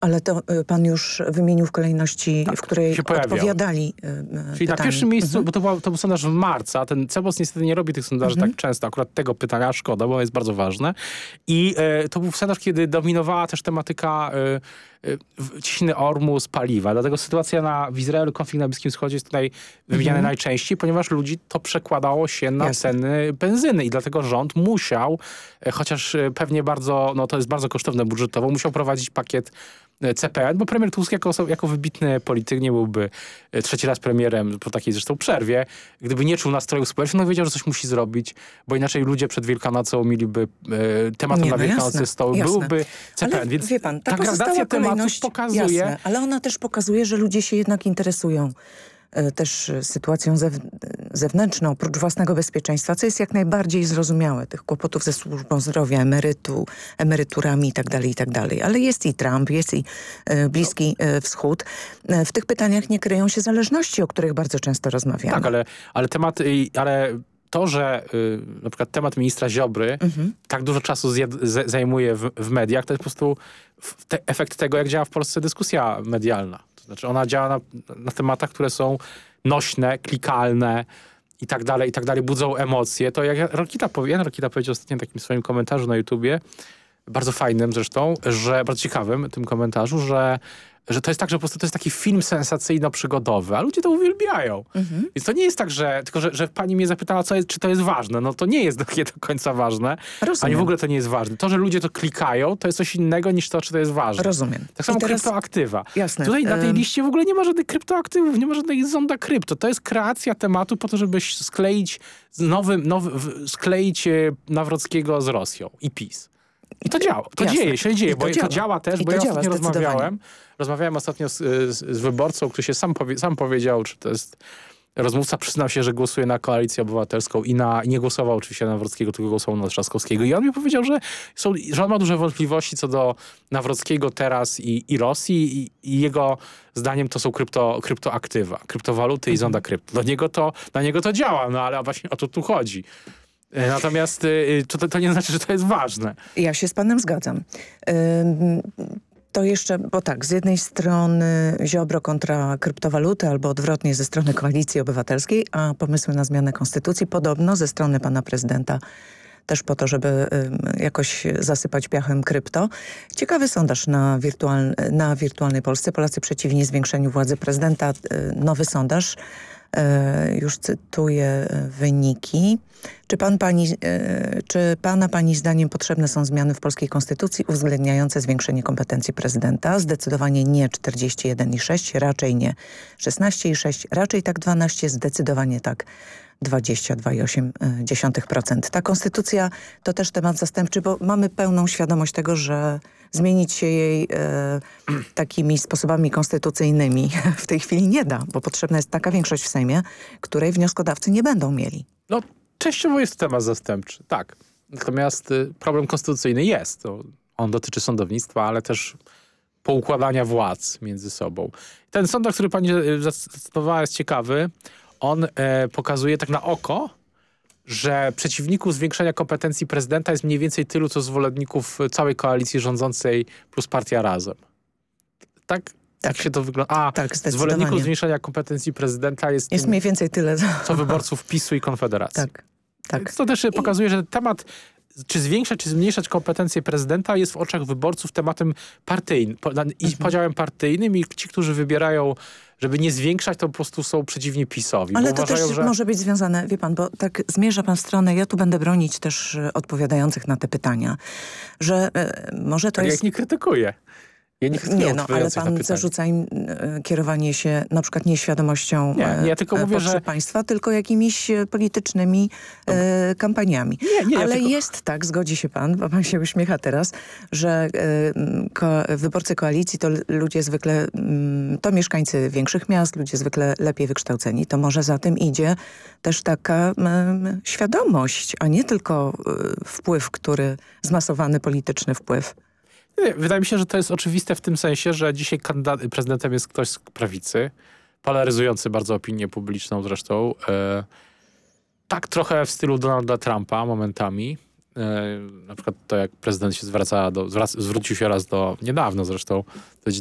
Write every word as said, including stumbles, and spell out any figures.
Ale to y, pan już wymienił w kolejności, Tak, w której odpowiadali y, Czyli pytanie. na pierwszym miejscu, Mhm. bo to, była, to był sondaż w marcu, a ten Cebos niestety nie robi tych sondaży Mhm. tak często, akurat tego pytania, szkoda, bo jest bardzo ważne. I e, to był sondaż, kiedy dominowała też tematyka e, e, ciśniny Ormus, paliwa. Dlatego sytuacja na, w Izraelu, konflikt na Bliskim Wschodzie jest tutaj wymieniany Mhm. najczęściej, ponieważ ludzi to przekładało się na Jasne. ceny benzyny i dlatego rząd musiał, e, chociaż e, pewnie bardzo, no to jest bardzo kosztowne budżetowo, musiał prowadzić pakiet C P N, bo premier Tusk jako, jako wybitny polityk nie byłby trzeci raz premierem po takiej zresztą przerwie, gdyby nie czuł nastrojów społecznych, no wiedział, że coś musi zrobić, bo inaczej ludzie przed Wielkanocą mieliby e, tematem Nie, na no Wielkanocy jasne, stołu, jasne. byłby C P N. Ale Więc wie pan, ta, ta gradacja tematów pokazuje... Jasne, ale ona też pokazuje, że ludzie się jednak interesują e, też sytuacją zew zewnętrzną, oprócz własnego bezpieczeństwa, co jest jak najbardziej zrozumiałe. Tych kłopotów ze służbą zdrowia, emerytu, emeryturami i tak dalej, i tak dalej. Ale jest i Trump, jest i e, Bliski e, Wschód. E, w tych pytaniach nie kryją się zależności, o których bardzo często rozmawiamy. Tak, ale, ale tematy... Ale to, że y, na przykład temat ministra Ziobry mhm. tak dużo czasu z, zajmuje w, w mediach, to jest po prostu te, efekt tego, jak działa w Polsce dyskusja medialna. To znaczy ona działa na, na tematach, które są nośne, klikalne i tak dalej, i tak dalej, budzą emocje. To jak Rokita powie, Rokita powiedział ostatnio w takim swoim komentarzu na YouTubie, bardzo fajnym zresztą, że bardzo ciekawym tym komentarzu, że że to jest tak, że po prostu to jest taki film sensacyjno-przygodowy, a ludzie to uwielbiają. Mhm. Więc to nie jest tak, że tylko, że, że pani mnie zapytała, co jest, czy to jest ważne. No to nie jest takie do końca ważne. Rozumiem. Ani w ogóle to nie jest ważne. To, że ludzie to klikają, to jest coś innego niż to, czy to jest ważne. Rozumiem. Tak samo teraz... kryptoaktywa. Jasne. Tutaj na tej um... liście w ogóle nie ma żadnych kryptoaktywów, nie ma żadnej zonda krypto. To jest kreacja tematu po to, żeby skleić nowym, nowy, skleić Nawrockiego z Rosją i PiS. I to działa. To Jasne. dzieje się, dzieje, I to bo działa. to działa też, I bo to ja działa, ostatnio rozmawiałem. Rozmawiałem ostatnio z, z, z wyborcą, który się sam, powie, sam powiedział, czy to jest rozmówca, przyznał się, że głosuje na Koalicję Obywatelską i, na, i nie głosował oczywiście na Nawrockiego, tylko głosował na Trzaskowskiego. I on mi powiedział, że, są, że on ma duże wątpliwości co do Nawrockiego teraz i, i Rosji i, i jego zdaniem to są krypto, kryptoaktywa, kryptowaluty mhm. i zonda krypto. Dla niego, to, dla niego to działa, no ale właśnie o to tu chodzi. Natomiast to, to nie znaczy, że to jest ważne. Ja się z panem zgadzam. Ym, to jeszcze, bo tak, z jednej strony Ziobro kontra kryptowaluty, albo odwrotnie ze strony Koalicji Obywatelskiej, a pomysły na zmianę konstytucji podobno ze strony pana prezydenta też po to, żeby y, jakoś zasypać piachem krypto. Ciekawy sondaż na, wirtual, na Wirtualnej Polsce. Polacy przeciwni zwiększeniu władzy prezydenta. Y, nowy sondaż. E, już cytuję wyniki. Czy, pan, pani, e, czy pana, pani zdaniem potrzebne są zmiany w polskiej konstytucji uwzględniające zwiększenie kompetencji prezydenta? Zdecydowanie nie czterdzieści jeden i sześć, raczej nie szesnaście i sześć, raczej tak dwanaście, zdecydowanie tak dwadzieścia dwa i osiem procent. Ta konstytucja to też temat zastępczy, bo mamy pełną świadomość tego, że zmienić się jej e, takimi sposobami konstytucyjnymi w tej chwili nie da, bo potrzebna jest taka większość w Sejmie, której wnioskodawcy nie będą mieli. No, częściowo jest to temat zastępczy, tak. Natomiast y, problem konstytucyjny jest. To on dotyczy sądownictwa, ale też poukładania władz między sobą. Ten sondaż, który pani zacytowała, jest ciekawy. On e, pokazuje tak na oko, że przeciwników zwiększenia kompetencji prezydenta jest mniej więcej tylu, co zwolenników całej koalicji rządzącej plus partia Razem. Tak? Tak, tak się to wygląda. A tak, zwolenników zwiększenia kompetencji prezydenta jest, jest mniej więcej tyle, co wyborców PiSu i Konfederacji. Tak, tak. To też pokazuje, że temat czy zwiększać, czy zmniejszać kompetencje prezydenta jest w oczach wyborców tematem partyjnym, i mhm. podziałem partyjnym i ci, którzy wybierają, żeby nie zwiększać, to po prostu są przeciwni PiS-owi. Ale bo to uważają, też że... może być związane, wie pan, bo tak zmierza pan w stronę, ja tu będę bronić też odpowiadających na te pytania, że e, może to ale jest... Ja ich nie krytykuję. Ja nie, nie, no, ale pan zarzuca im e, kierowanie się na przykład nieświadomością nie, nie, ja tylko e, mówię, potrzeb że... państwa, tylko jakimiś politycznymi e, kampaniami. Nie, nie, ale ja tylko... jest tak, zgodzi się pan, bo pan się uśmiecha teraz, że e, ko wyborcy koalicji to ludzie zwykle, m, to mieszkańcy większych miast, ludzie zwykle lepiej wykształceni. To może za tym idzie też taka m, świadomość, a nie tylko e, wpływ, który, zmasowany polityczny wpływ. Wydaje mi się, że to jest oczywiste w tym sensie, że dzisiaj kandydat, prezydentem jest ktoś z prawicy, polaryzujący bardzo opinię publiczną zresztą. E, tak trochę w stylu Donalda Trumpa momentami. na przykład to, jak prezydent się zwraca do, zwrac, zwrócił się raz do, niedawno zresztą, do